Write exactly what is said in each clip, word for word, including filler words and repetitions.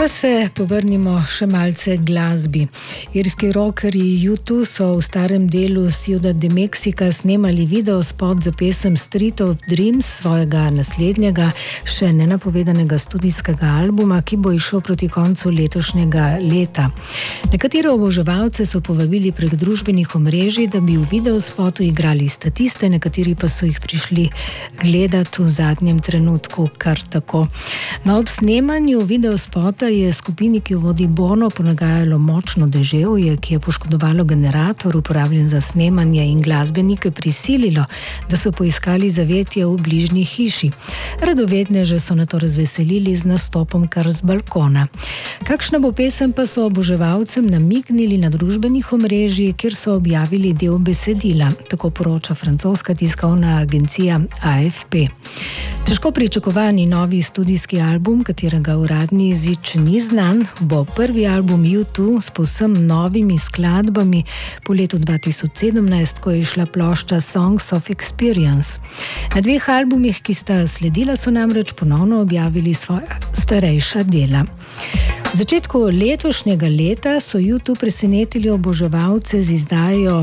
Pa se povrnimo še malce glasbi. Irski rockerji U dva so v starem delu Ciudad de Mexica snemali video spot za pesem Street of Dreams, svojega naslednjega, še nenapovedanega studijskega albuma, ki bo išel proti koncu letošnjega leta. Nekatere oboževalce so povabili prek družbenih omrežij, da bi v video spotu igrali statiste, nekateri pa so jih prišli gledati v zadnjem trenutku kar tako. Na ob snemanju video spota je skupini, ki jo vodi Bono, ponagajalo močno deževje, ki je poškodovalo generator, uporabljen za snemanje, in glasbenike prisililo, da so poiskali zavetje v bližnji hiši. Radovedneže so na to razveselili z nastopom kar z balkona. Kakšna bo pesem, pa so oboževalcem namignili na družbenih omrežij, kjer so objavili del besedila, tako poroča francoska tiskovna agencija A F P. Težko pričakovani novi studijski album, katerega uradni izid še ni znan, bo prvi album U dva s povsem novimi skladbami po letu dva tisoč sedemnajst, ko je išla plošča Songs of Experience. Na dveh albumih, ki sta sledila, so namreč ponovno objavili svoja starejša dela. V začetku letošnjega leta so U dva presenetili oboževalce z izdajo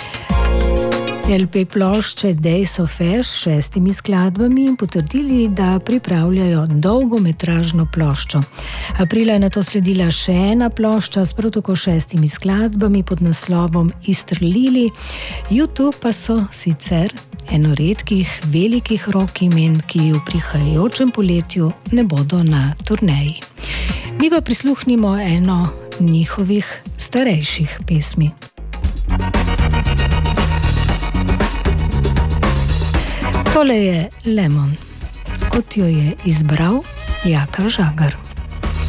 L P plošče Days of Ash s šestimi skladbami in potrdili, da pripravljajo dolgometražno ploščo. Aprila je nato sledila še ena plošča s prav tako šestimi skladbami pod naslovom Izstrelili. U dva pa so sicer eno redkih velikih rock imen, ki v prihajajočem poletju ne bodo na turneji. Mi pa prisluhnimo eno njihovih starejših pesmi. Tole je Lemon, kot jo je izbral Jaka Žagar.